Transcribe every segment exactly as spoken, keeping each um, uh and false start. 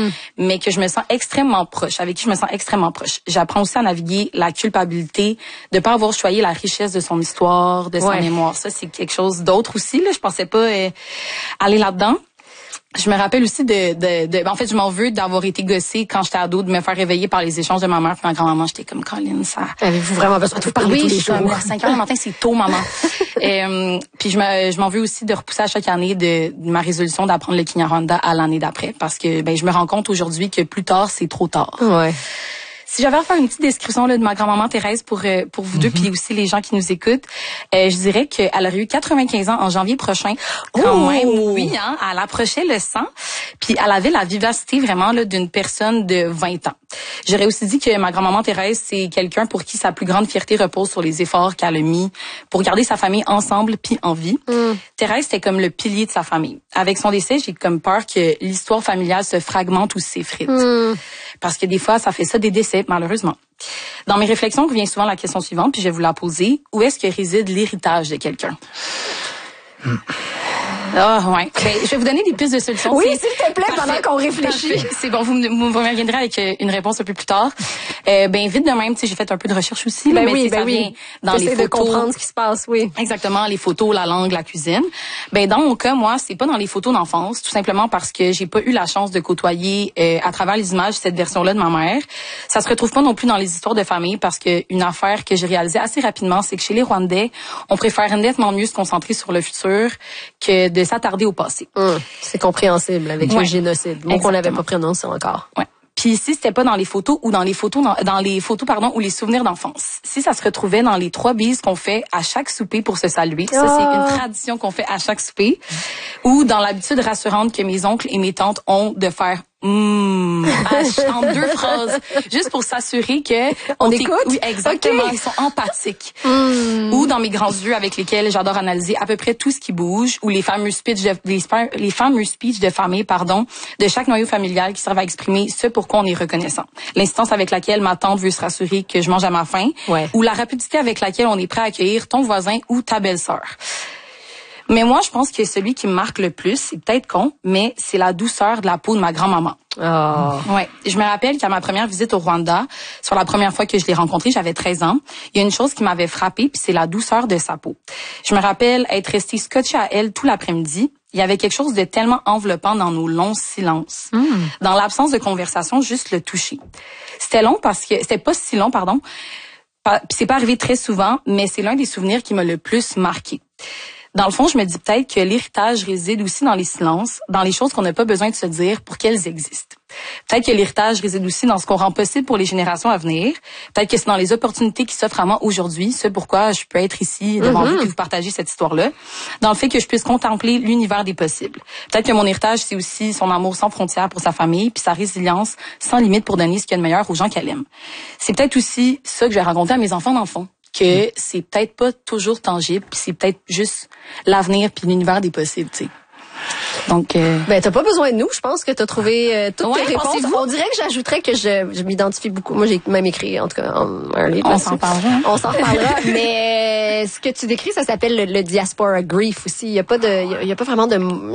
mais que je me sens extrêmement proche, avec qui je me sens extrêmement proche. J'apprends aussi à naviguer la culpabilité de pas avoir choyé la richesse de son histoire, de sa ouais. mémoire. Ça, c'est quelque chose d'autre aussi, là. Je pensais pas euh, aller là-dedans. Je me rappelle aussi de, de, de en fait, je m'en veux d'avoir été gossée quand j'étais ado, de me faire réveiller par les échanges de ma mère et ma grand-maman. J'étais comme, Colin, ça... Avez-vous vraiment besoin de vous parler oui, tous les je suis jours? à cinq heures du matin, c'est tôt, maman. et, euh, puis je me, je m'en veux aussi de repousser à chaque année de, de ma résolution d'apprendre le Kinyarwanda à l'année d'après, parce que ben je me rends compte aujourd'hui que plus tard, c'est trop tard. Ouais. Si j'avais à faire une petite description là, de ma grand-maman Thérèse pour euh, pour vous deux, mm-hmm. puis aussi les gens qui nous écoutent, euh, je dirais qu'elle aurait eu quatre-vingt-quinze ans en janvier prochain. Quand oh! même, oui, hein, elle approchait le cent, puis elle avait la vivacité vraiment là d'une personne de vingt ans. J'aurais aussi dit que ma grand-maman Thérèse, c'est quelqu'un pour qui sa plus grande fierté repose sur les efforts qu'elle a mis pour garder sa famille ensemble puis en vie. Mm. Thérèse, c'était comme le pilier de sa famille. Avec son décès, j'ai comme peur que l'histoire familiale se fragmente ou s'effrite. Mm. Parce que des fois, ça fait ça des décès, malheureusement. Dans mes réflexions revient souvent la question suivante, puis je vais vous la poser. Où est-ce que réside l'héritage de quelqu'un? Mm. Ah, oh, ouais. Ben, je vais vous donner des pistes de solutions. Oui, s'il te plaît, pendant qu'on réfléchit. Parfait. C'est bon, vous me, vous me reviendrez avec une réponse un peu plus tard. Euh, ben, vite de même, tu sais, j'ai fait un peu de recherche aussi. Ben là, oui, mais, ben ça oui. Vient dans les photos. de comprendre ce qui se passe, oui. Exactement, les photos, la langue, la cuisine. Ben, dans mon cas, moi, c'est pas dans les photos d'enfance, tout simplement parce que j'ai pas eu la chance de côtoyer, euh, à travers les images, cette version-là de ma mère. Ça se retrouve pas non plus dans les histoires de famille parce que une affaire que j'ai réalisée assez rapidement, c'est que chez les Rwandais, on préfère nettement mieux se concentrer sur le futur que de s'attarder au passé. Hum, c'est compréhensible avec ouais. le génocide, mot qu'on n'avait pas prononcé encore. Ouais. Puis si c'était pas dans les photos ou dans les photos dans, dans les photos pardon ou les souvenirs d'enfance, si ça se retrouvait dans les trois bises qu'on fait à chaque souper pour se saluer, ça oh. c'est une tradition qu'on fait à chaque souper, ou dans l'habitude rassurante que mes oncles et mes tantes ont de faire Mmh, en deux phrases, juste pour s'assurer que on, on écoute. Oui, exactement. Okay. Ils sont empathiques. Mmh. Ou dans mes grands yeux avec lesquels j'adore analyser à peu près tout ce qui bouge, ou les fameux speeches de les, les fameux speeches de famille, pardon, de chaque noyau familial qui servent à exprimer ce pourquoi on est reconnaissant. L'instance avec laquelle ma tante veut se rassurer que je mange à ma faim, ouais. ou la rapidité avec laquelle on est prêt à accueillir ton voisin ou ta belle-sœur. Mais moi, je pense que celui qui me marque le plus, c'est peut-être con, mais c'est la douceur de la peau de ma grand-maman. Oh. Ouais. Je me rappelle qu'à ma première visite au Rwanda, sur la première fois que je l'ai rencontrée, j'avais treize ans, il y a une chose qui m'avait frappée, puis c'est la douceur de sa peau. Je me rappelle être restée scotchée à elle tout l'après-midi. Il y avait quelque chose de tellement enveloppant dans nos longs silences. Mm. Dans l'absence de conversation, juste le toucher. C'était long parce que... C'était pas si long, pardon. Puis c'est pas arrivé très souvent, mais c'est l'un des souvenirs qui m'a le plus marqué. Dans le fond, je me dis peut-être que l'héritage réside aussi dans les silences, dans les choses qu'on n'a pas besoin de se dire pour qu'elles existent. Peut-être que l'héritage réside aussi dans ce qu'on rend possible pour les générations à venir. Peut-être que c'est dans les opportunités qui s'offrent à moi aujourd'hui, ce pourquoi je peux être ici devant mm-hmm. vous et vous partager cette histoire-là. Dans le fait que je puisse contempler l'univers des possibles. Peut-être que mon héritage, c'est aussi son amour sans frontières pour sa famille, puis sa résilience sans limite pour donner ce qu'il y a de meilleur aux gens qu'elle aime. C'est peut-être aussi ça que je vais raconter à mes enfants dans le fond. Que mmh. c'est peut-être pas toujours tangible, puis c'est peut-être juste l'avenir puis l'univers des possibles, tu sais. Donc, euh... ben t'as pas besoin de nous. Je pense que t'as trouvé euh, toutes ouais, tes réponses. On dirait que j'ajouterais que je, je m'identifie beaucoup. Moi, j'ai même écrit en tout cas en, un livre. On s'en parlera. On s'en reparlera. Mais euh, ce que tu décris, ça s'appelle le, le diaspora grief aussi. Il y a pas de, il y a, il y a pas vraiment de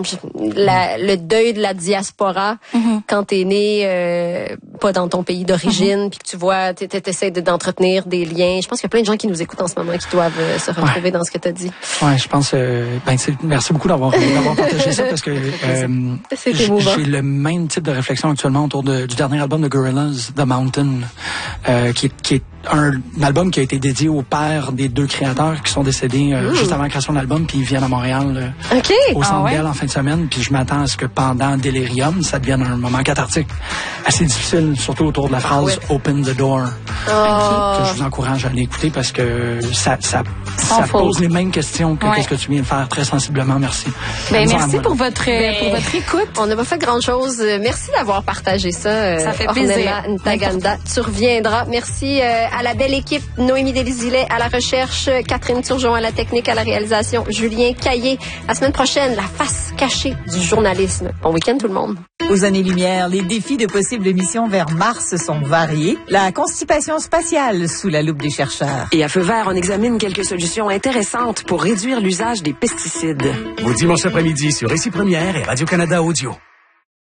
la, le deuil de la diaspora mm-hmm. quand t'es né euh, pas dans ton pays d'origine, mm-hmm. puis que tu vois, t'essaies d'entretenir des liens. Je pense qu'il y a plein de gens qui nous écoutent en ce moment qui doivent euh, se retrouver ouais. dans ce que t'as dit. Ouais, je pense. Euh, ben, merci beaucoup d'avoir d'avoir partagé ça parce que Euh, j'ai le même type de réflexion actuellement autour de, du dernier album de Gorillaz, The Mountain, euh, qui, qui est un, un album qui a été dédié au père des deux créateurs qui sont décédés euh, mmh. juste avant la création de l'album, puis ils viennent à Montréal euh, okay. au Centre ah ouais? Bell en fin de semaine, puis je m'attends à ce que pendant Delirium, ça devienne un moment cathartique assez difficile, surtout autour de la phrase ouais. « Open the door oh. », que je vous encourage à aller écouter parce que ça, ça, ça pose les mêmes questions que ouais. qu'est-ce que tu viens de faire très sensiblement. Merci. Ben, merci pour votre, ben, pour votre écoute. On n'a pas fait grand-chose. Merci d'avoir partagé ça. Ça fait plaisir. Ntaganda, tu reviendras. Merci euh, à la belle équipe. Noémie Delisile à la recherche, Catherine Turgeon à la technique, à la réalisation, Julien Caillé. La semaine prochaine, la face cachée du journalisme. Bon week-end tout le monde. Aux années-lumière, les défis de possibles missions vers Mars sont variés. La constipation spatiale sous la loupe des chercheurs. Et à Feu vert, on examine quelques solutions intéressantes pour réduire l'usage des pesticides. Au dimanche après-midi sur Récit Première et Radio-Canada Audio.